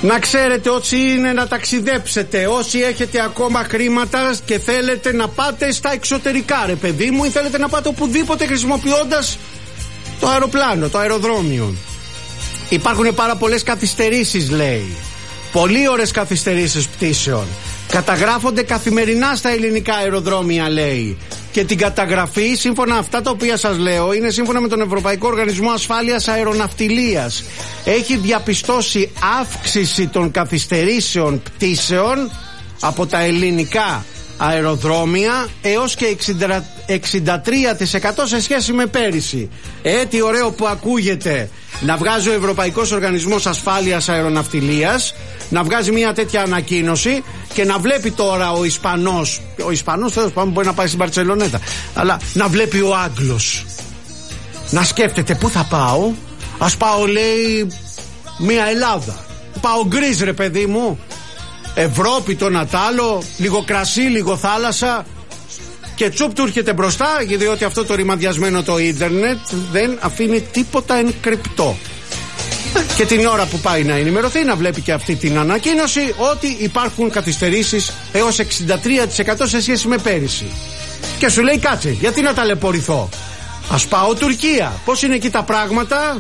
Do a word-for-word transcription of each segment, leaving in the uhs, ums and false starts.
Να ξέρετε, όσοι είναι να ταξιδέψετε, όσοι έχετε ακόμα χρήματα και θέλετε να πάτε στα εξωτερικά, ρε παιδί μου, ή θέλετε να πάτε οπουδήποτε χρησιμοποιώντας το αεροπλάνο, το αεροδρόμιο. Υπάρχουν πάρα πολλές καθυστερήσεις, λέει. Πολύ ώρες καθυστερήσεις πτήσεων. Καταγράφονται καθημερινά στα ελληνικά αεροδρόμια, λέει. Και την καταγραφή, σύμφωνα αυτά τα οποία σας λέω, είναι σύμφωνα με τον Ευρωπαϊκό Οργανισμό Ασφάλειας Αεροναυτιλίας. Έχει διαπιστώσει αύξηση των καθυστερήσεων πτήσεων από τα ελληνικά αεροδρόμια έως και εξήντα τρία τοις εκατό σε σχέση με πέρυσι. Ε, τι ωραίο που ακούγεται να βγάζει ο Ευρωπαϊκός Οργανισμός Ασφάλειας Αεροναυτιλίας, να βγάζει μια τέτοια ανακοίνωση και να βλέπει τώρα ο Ισπανός, ο Ισπανός τέλος πάντων μπορεί να πάει στην Μπαρτσελονέτα, αλλά να βλέπει ο Άγγλος να σκέφτεται πού θα πάω. Ας πάω, λέει, μια Ελλάδα, πάω γκρίζ, ρε παιδί μου, Ευρώπη, το Νατάλο, λίγο κρασί, λίγο θάλασσα, και τσουπ του έρχεται μπροστά, διότι αυτό το ρημαδιασμένο το ίντερνετ δεν αφήνει τίποτα εν κρυπτό. Και την ώρα που πάει να ενημερωθεί, να βλέπει και αυτή την ανακοίνωση ότι υπάρχουν καθυστερήσεις έως εξήντα τρία τοις εκατό σε σχέση με πέρυσι. Και σου λέει, κάτσε, γιατί να ταλαιπωρηθώ, ας πάω Τουρκία. Πώς είναι εκεί τα πράγματα?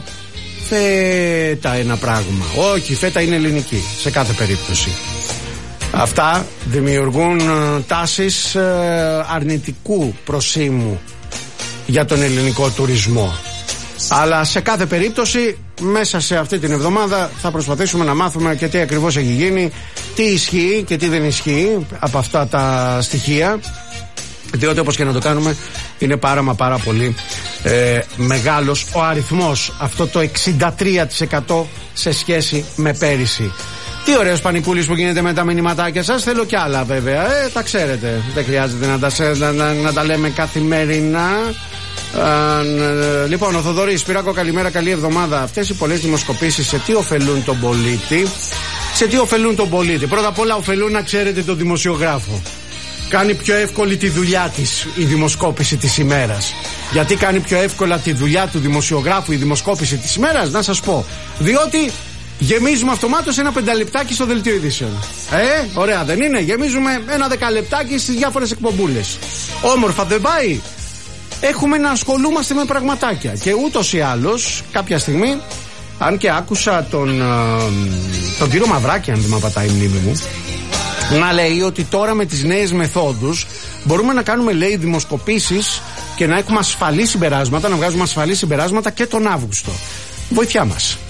Φέτα ένα πράγμα. Όχι, φέτα είναι ελληνική σε κάθε περίπτωση. Αυτά δημιουργούν τάσεις αρνητικού προσήμου για τον ελληνικό τουρισμό. Αλλά σε κάθε περίπτωση, μέσα σε αυτή την εβδομάδα θα προσπαθήσουμε να μάθουμε και τι ακριβώς έχει γίνει, τι ισχύει και τι δεν ισχύει από αυτά τα στοιχεία, διότι όπως και να το κάνουμε είναι πάρα μα πάρα πολύ ε, μεγάλος ο αριθμός, αυτό το εξήντα τρία τοις εκατό σε σχέση με πέρυσι. Τι ωραίος πανικούλης που γίνεται με τα μηνυματάκια σας. Θέλω κι άλλα βέβαια, ε, τα ξέρετε. Δεν χρειάζεται να τα, να, να, να τα λέμε καθημερινά. Α, λοιπόν, ο Θοδωρής, Σπυράκο, καλημέρα, καλή εβδομάδα. Αυτές οι πολλές δημοσκοπήσεις σε τι ωφελούν τον πολίτη? Σε τι ωφελούν τον πολίτη? Πρώτα απ' όλα ωφελούν, να ξέρετε, τον δημοσιογράφο. Κάνει πιο εύκολη τη δουλειά της η δημοσκόπηση της ημέρας. Γιατί κάνει πιο εύκολα τη δουλειά του δημοσιογράφου η δημοσκόπηση της ημέρας? Να σας πω. Διότι γεμίζουμε αυτομάτως ένα πενταλεπτάκι στο δελτίο ειδήσεων. Ε, ωραία δεν είναι? Γεμίζουμε ένα δεκαλεπτάκι στις διάφορες εκπομπούλες. Όμορφα δεν πάει? Έχουμε να ασχολούμαστε με πραγματάκια. Και ούτως ή άλλως κάποια στιγμή, αν και άκουσα τον, τον κύριο Μαυράκη, αν δεν με πατάει η μνήμη μου, να λέει ότι τώρα με τις νέες μεθόδους μπορούμε να κάνουμε, λέει, δημοσκοπήσεις και να έχουμε ασφαλή συμπεράσματα, να βγάζουμε ασφαλή συμπεράσματα και τον Αύγουστο. Βοηθιά μας.